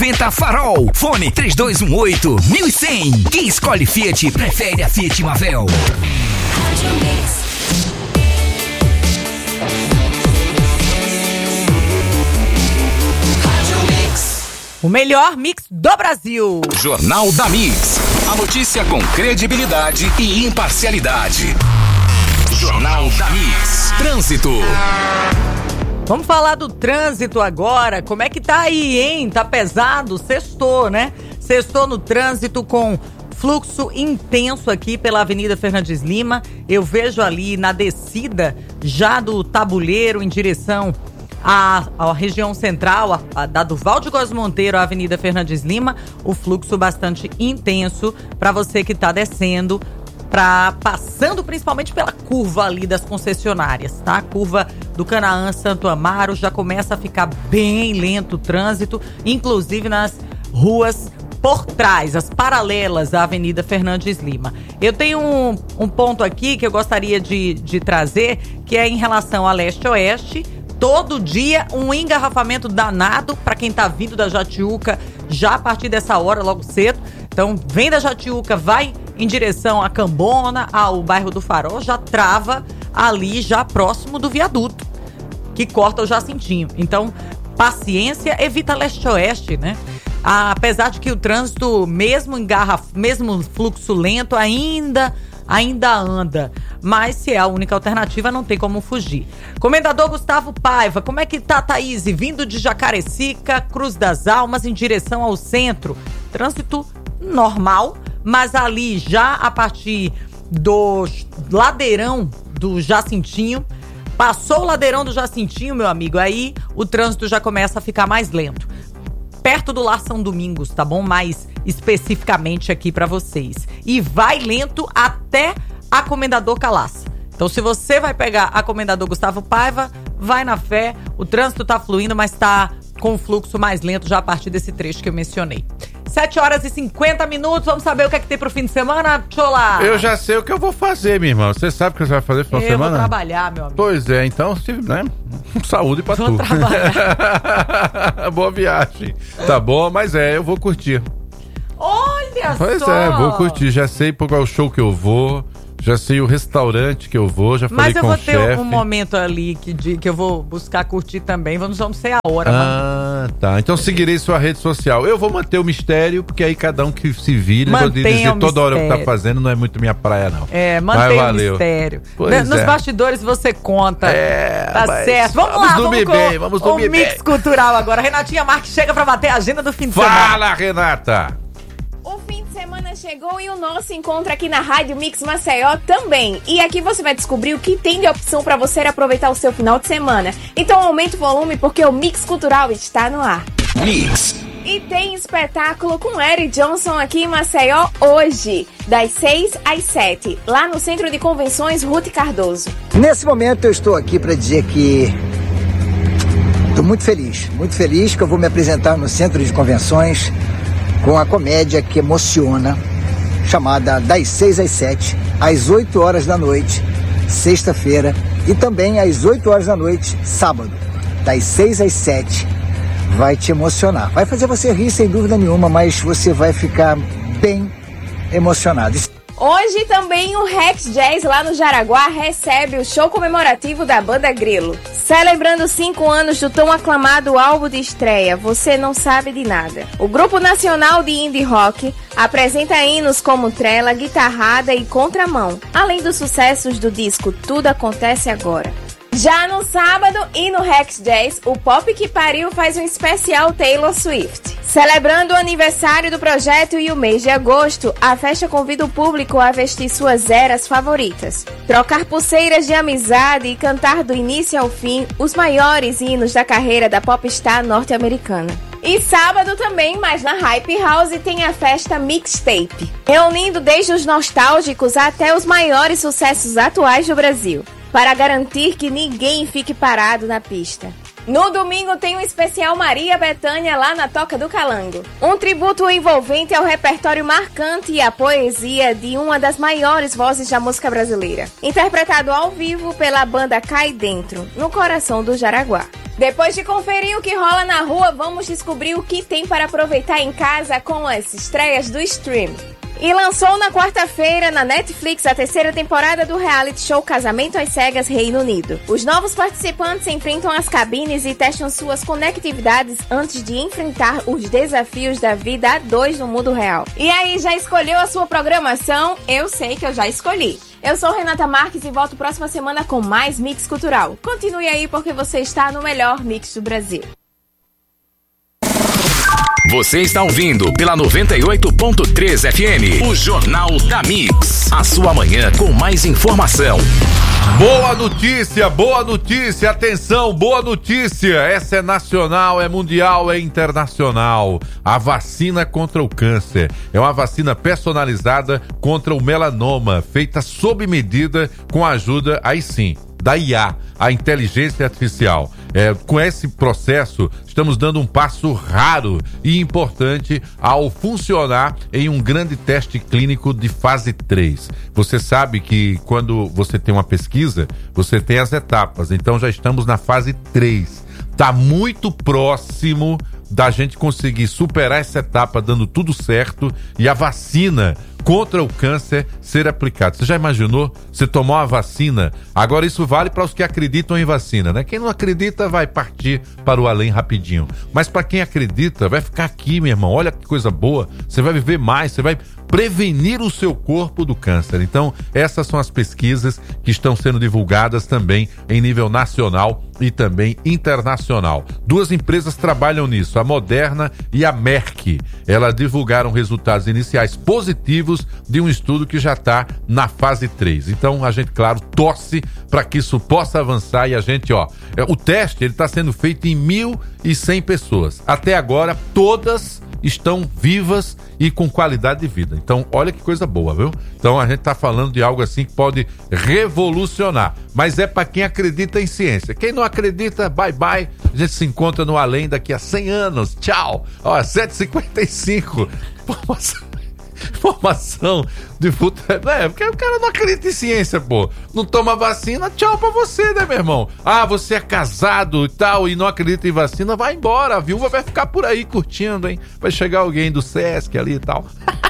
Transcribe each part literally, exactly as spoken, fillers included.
noventa Farol. Fone três dois um oito, mil e cem. Quem escolhe Fiat, prefere a Fiat Mavel. Rádio Mix. O melhor mix do Brasil. Jornal da Mix. A notícia com credibilidade e imparcialidade. Jornal da Mix. Trânsito. Vamos falar do trânsito agora. Como é que tá aí, hein? Tá pesado? Sextou, né? Sextou no trânsito com fluxo intenso aqui pela Avenida Fernandes Lima. Eu vejo ali na descida já do Tabuleiro em direção A, a região central, a, a, da Duval de Góes Monteiro, a Avenida Fernandes Lima, o fluxo bastante intenso para você que está descendo, pra, passando principalmente pela curva ali das concessionárias, tá? A curva do Canaã Santo Amaro já começa a ficar bem lento o trânsito, inclusive nas ruas por trás, as paralelas à Avenida Fernandes Lima. Eu tenho um, um ponto aqui que eu gostaria de, de trazer, que é em relação a leste-oeste. Todo dia um engarrafamento danado para quem tá vindo da Jatiuca já a partir dessa hora, logo cedo. Então, vem da Jatiuca, vai em direção a Cambona, ao bairro do Farol, já trava ali, já próximo do viaduto, que corta o Jacintinho. Então, paciência, evita leste-oeste, né? Ah, apesar de que o trânsito, mesmo engarra, mesmo fluxo lento, ainda... ainda anda, mas se é a única alternativa, não tem como fugir. Comendador Gustavo Paiva, como é que tá, Thaís? Vindo de Jacarecica, Cruz das Almas, em direção ao centro. Trânsito normal, mas ali já a partir do ladeirão do Jacintinho, passou o ladeirão do Jacintinho, meu amigo, aí o trânsito já começa a ficar mais lento. Perto do Lar São Domingos, tá bom? Mais especificamente aqui pra vocês. E vai lento até a Comendador Calaça. Então, se você vai pegar a Comendador Gustavo Paiva, vai na fé. O trânsito tá fluindo, mas tá com o fluxo mais lento já a partir desse trecho que eu mencionei. sete horas e cinquenta minutos, vamos saber o que é que tem pro fim de semana, Tchola? Eu já sei o que eu vou fazer, minha irmã. Você sabe o que você vai fazer no final de semana? Eu vou trabalhar, meu amigo. Pois é, então, né? Saúde pra vou tu. Trabalhar. Boa viagem. Tá bom, mas é, eu vou curtir. Olha pois só! Pois é, vou curtir. Já sei por qual show que eu vou. Já sei o restaurante que eu vou, já falei com o chefe. Mas eu vou ter um momento ali que, de, que eu vou buscar curtir também. Vamos, não sei a hora. Ah, vamos... tá. Então seguirei sua rede social. Eu vou manter o mistério, porque aí cada um que se vira. Eu vou dizer toda mistério. Hora o que tá fazendo, não é muito minha praia, não. É, mantém o mistério. Pois Nos é. bastidores você conta. É, tá certo. Vamos, vamos lá, dormir vamos bem, vamos dormir o bem. Mix Cultural agora. Renatinha Marques chega pra bater a agenda do fim de Fala, semana. Fala, Renata! O fim de semana chegou e o nosso encontro aqui na Rádio Mix Maceió também. E aqui você vai descobrir o que tem de opção para você aproveitar o seu final de semana. Então aumente o volume porque o Mix Cultural está no ar. Mix. E tem espetáculo com Eric Johnson aqui em Maceió hoje, das seis às sete, lá no Centro de Convenções Ruth Cardoso. Nesse momento eu estou aqui para dizer que estou muito feliz, muito feliz que eu vou me apresentar no Centro de Convenções com a comédia que emociona, chamada Das seis às sete, às oito horas da noite, sexta-feira, e também às oito horas da noite, sábado. Das seis às sete, vai te emocionar. Vai fazer você rir sem dúvida nenhuma, mas você vai ficar bem emocionado. Hoje também o Rex Jazz lá no Jaraguá recebe o show comemorativo da Banda Grilo. Celebrando cinco anos do tão aclamado álbum de estreia, Você Não Sabe de Nada. O Grupo Nacional de Indie Rock apresenta hinos como Trela, Guitarrada e Contramão, além dos sucessos do disco Tudo Acontece Agora. Já no sábado e no Rex Jazz, o Pop que Pariu faz um especial Taylor Swift. Celebrando o aniversário do projeto e o mês de agosto, a festa convida o público a vestir suas eras favoritas, trocar pulseiras de amizade e cantar do início ao fim os maiores hinos da carreira da popstar norte-americana. E sábado também, mas na Hype House, tem a festa Mixtape, reunindo desde os nostálgicos até os maiores sucessos atuais do Brasil, para garantir que ninguém fique parado na pista. No domingo tem um especial Maria Bethânia lá na Toca do Calango. Um tributo envolvente ao repertório marcante e à poesia de uma das maiores vozes da música brasileira. Interpretado ao vivo pela banda Cai Dentro, no coração do Jaraguá. Depois de conferir o que rola na rua, vamos descobrir o que tem para aproveitar em casa com as estreias do stream. E lançou na quarta-feira na Netflix a terceira temporada do reality show Casamento às Cegas Reino Unido. Os novos participantes enfrentam as cabines e testam suas conectividades antes de enfrentar os desafios da vida a dois no mundo real. E aí, já escolheu a sua programação? Eu sei que eu já escolhi. Eu sou Renata Marques e volto próxima semana com mais Mix Cultural. Continue aí porque você está no melhor Mix do Brasil. Você está ouvindo pela noventa e oito ponto três F M, o Jornal da Mix. A sua manhã com mais informação. Boa notícia, boa notícia, atenção, boa notícia. Essa é nacional, é mundial, é internacional. A vacina contra o câncer é uma vacina personalizada contra o melanoma, feita sob medida com a ajuda, aí sim, da I A, a inteligência artificial. É, com esse processo, estamos dando um passo raro e importante ao funcionar em um grande teste clínico de fase três. Você sabe que quando você tem uma pesquisa, você tem as etapas. Então já estamos na fase três. Está muito próximo da gente conseguir superar essa etapa dando tudo certo e a vacina contra o câncer ser aplicado. Você já imaginou? Você tomou a vacina? Agora isso vale para os que acreditam em vacina, né? Quem não acredita vai partir para o além rapidinho. Mas para quem acredita, vai ficar aqui, meu irmão. Olha que coisa boa. Você vai viver mais, você vai prevenir o seu corpo do câncer. Então, essas são as pesquisas que estão sendo divulgadas também em nível nacional e também internacional. Duas empresas trabalham nisso, a Moderna e a Merck. Elas divulgaram resultados iniciais positivos de um estudo que já está na fase três. Então, a gente, claro, torce para que isso possa avançar e a gente, ó, o teste ele está sendo feito em mil e cem pessoas. Até agora, todas estão vivas e com qualidade de vida. Então, olha que coisa boa, viu? Então, a gente tá falando de algo assim que pode revolucionar. Mas é para quem acredita em ciência. Quem não acredita, bye bye. A gente se encontra no além daqui a cem anos. Tchau! Ó, sete e cinquenta e cinco. Informação de futebol. É, porque o cara não acredita em ciência, pô. Não toma vacina, tchau pra você, né, meu irmão? Ah, você é casado e tal e não acredita em vacina, vai embora. A viúva vai ficar por aí curtindo, hein? Vai chegar alguém do Sesc ali e tal.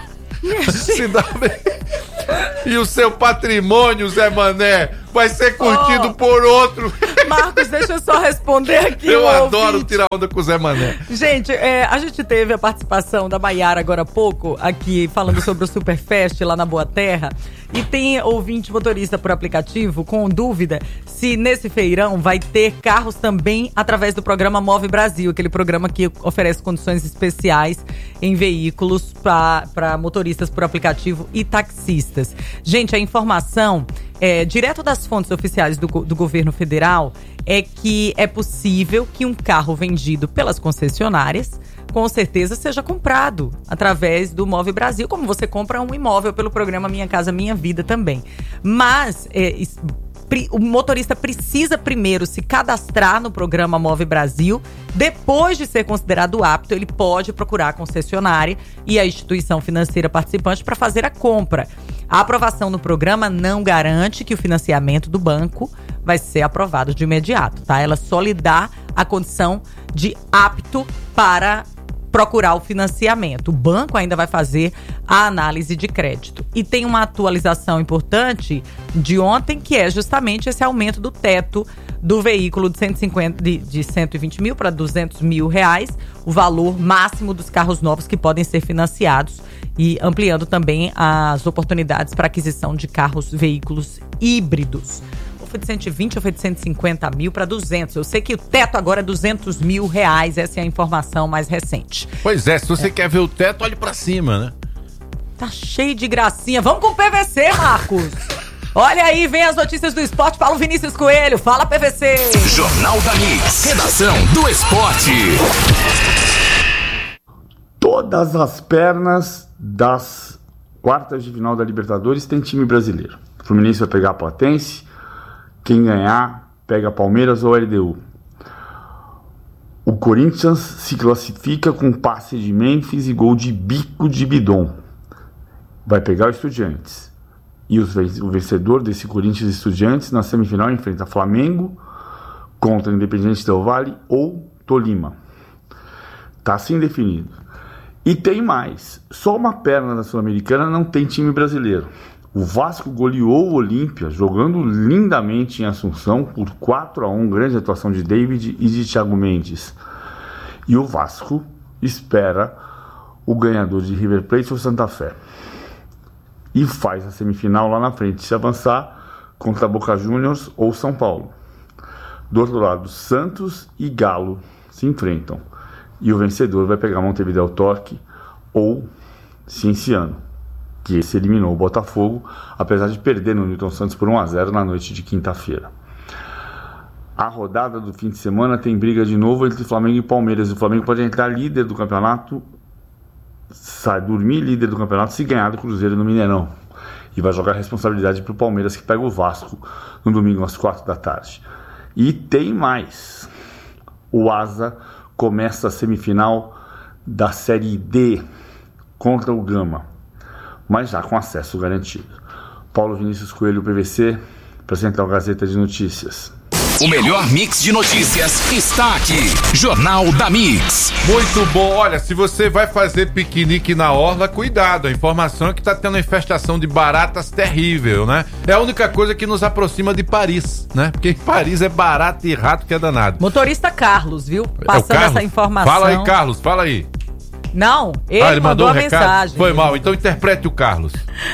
Se dá bem. E o seu patrimônio, Zé Mané, vai ser curtido oh, por outro. Marcos, deixa eu só responder aqui. Eu adoro ouvinte. Tirar onda com o Zé Mané. Gente, é, a gente teve a participação da Maiara agora há pouco, aqui falando sobre o Superfest lá na Boa Terra. E tem ouvinte motorista por aplicativo com dúvida se nesse feirão vai ter carros também através do programa Move Brasil, aquele programa que oferece condições especiais em veículos para motoristas por aplicativo e taxistas. Gente, a informação é, direto das fontes oficiais do, do governo federal é que é possível que um carro vendido pelas concessionárias com certeza seja comprado através do Move Brasil, como você compra um imóvel pelo programa Minha Casa Minha Vida também. Mas é, o motorista precisa primeiro se cadastrar no programa Move Brasil. Depois de ser considerado apto, ele pode procurar a concessionária e a instituição financeira participante para fazer a compra. A aprovação no programa não garante que o financiamento do banco vai ser aprovado de imediato, tá? Ela só lhe dá a condição de apto para procurar o financiamento. O banco ainda vai fazer a análise de crédito. E tem uma atualização importante de ontem, que é justamente esse aumento do teto do veículo de, cento e cinquenta, de, de cento e vinte mil para duzentos mil reais, o valor máximo dos carros novos que podem ser financiados, e ampliando também as oportunidades para aquisição de carros, veículos híbridos. Ou foi de cento e vinte ou foi de cento e cinquenta mil para duzentos. Eu sei que o teto agora é duzentos mil reais, essa é a informação mais recente. Pois é, se você é. quer ver o teto, olhe para cima, né? Tá cheio de gracinha. Vamos com o P V C, Marcos. Olha aí, vem as notícias do esporte. Fala o Vinícius Coelho. Fala, P V C. Jornal da Mix. Redação do Esporte. Todas as pernas das quartas de final da Libertadores tem time brasileiro. O Fluminense vai pegar a Platense. Quem ganhar, pega Palmeiras ou L D U. O Corinthians se classifica com passe de Memphis e gol de bico de Bidon. Vai pegar o Estudiantes. E os, o vencedor desse Corinthians e Estudiantes na semifinal enfrenta Flamengo contra Independiente Del Valle ou Tolima. Tá assim definido. E tem mais. Só uma perna da Sul-Americana não tem time brasileiro. O Vasco goleou o Olímpia, jogando lindamente em Assunção por quatro a um, grande atuação de David e de Thiago Mendes. E o Vasco espera o ganhador de River Plate ou Santa Fé. E faz a semifinal lá na frente, se avançar contra Boca Juniors ou São Paulo. Do outro lado, Santos e Galo se enfrentam. E o vencedor vai pegar Montevideo Torque ou Cienciano, que se eliminou o Botafogo, apesar de perder no Newton Santos por um a zero na noite de quinta-feira. A rodada do fim de semana tem briga de novo entre Flamengo e Palmeiras. O Flamengo pode entrar líder do campeonato, sai dormir líder do campeonato se ganhar do Cruzeiro no Mineirão. E vai jogar a responsabilidade para o Palmeiras, que pega o Vasco no domingo às quatro da tarde. E tem mais. O Asa começa a semifinal da Série D contra o Gama, mas já com acesso garantido. Paulo Vinícius Coelho, P V C, para a Central Gazeta de Notícias. O melhor mix de notícias está aqui. Jornal da Mix. Muito bom. Olha, se você vai fazer piquenique na orla, cuidado. A informação é que tá tendo uma infestação de baratas terrível, né? É a única coisa que nos aproxima de Paris, né? Porque em Paris é barato e rato que é danado. Motorista Carlos, viu? Passando é Carlos? essa informação. Fala aí, Carlos, fala aí. Não, ele, ah, ele mandou, mandou a um mensagem. Foi mal, então interprete o Carlos.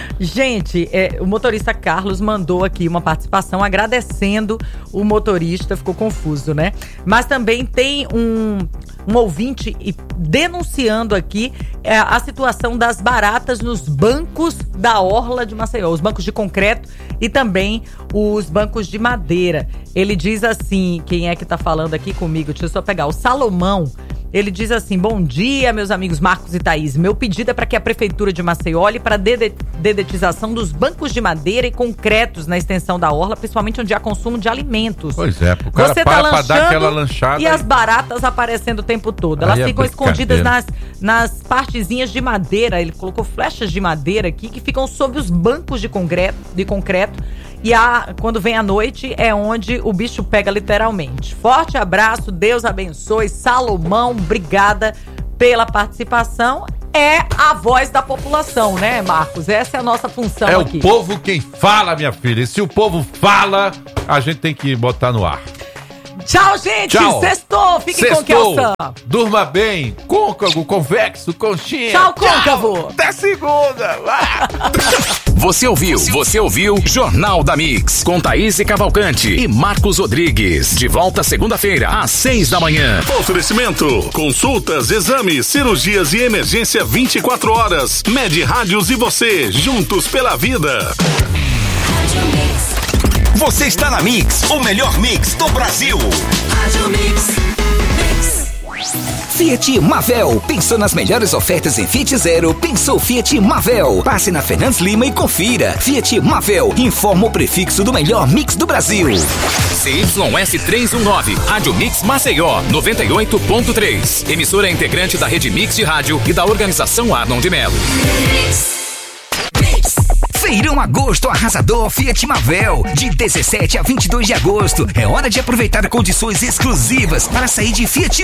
Gente, é, o motorista Carlos mandou aqui uma participação agradecendo o motorista, ficou confuso, né? Mas também tem um, um ouvinte denunciando aqui é, a situação das baratas nos bancos da orla de Maceió, os bancos de concreto e também os bancos de madeira. Ele diz assim, quem é que tá falando aqui comigo? Deixa eu só pegar, o Salomão. Ele diz assim: bom dia, meus amigos Marcos e Thaís. Meu pedido é para que a Prefeitura de Maceió olhe para a dedetização dos bancos de madeira e concretos na extensão da orla, principalmente onde há consumo de alimentos. Pois é, o cara Você para tá pra dar aquela lanchada. E as baratas aparecendo o tempo todo. Elas Aí é ficam escondidas nas, brincadeira. nas partezinhas de madeira. Ele colocou flechas de madeira aqui que ficam sob os bancos de concreto. De concreto. E a, quando vem a noite é onde o bicho pega literalmente. Forte abraço, Deus abençoe. Salomão, obrigada pela participação. É a voz da população, né, Marcos? Essa é a nossa função é aqui. É o povo quem fala, minha filha. E se o povo fala, a gente tem que botar no ar. Tchau, gente. Tchau. Sextou. Fique Sextou. com Kelsan. Durma bem. Côncavo, convexo, conchinha. Tchau, côncavo. Até segunda. Você ouviu, você ouviu Jornal da Mix, com Thaís Cavalcante e Marcos Rodrigues. De volta segunda-feira, às seis da manhã. Oferecimento, consultas, exames, cirurgias e emergência vinte e quatro horas. Med Rádios e você, juntos pela vida. Você está na Mix, o melhor mix do Brasil. Fiat Mavel. Pensou nas melhores ofertas em Fiat Zero? Pensou Fiat Mavel. Passe na Fernandes Lima e confira. Fiat Mavel. Informa o prefixo do melhor mix do Brasil. C Y S trezentos e dezenove, Rádio Mix Maceió, noventa e oito ponto três. Emissora integrante da Rede Mix de Rádio e da Organização Arnon de Melo. Feirão Agosto Arrasador Fiat Mavel, de dezessete a vinte e dois de agosto. É hora de aproveitar condições exclusivas para sair de Fiat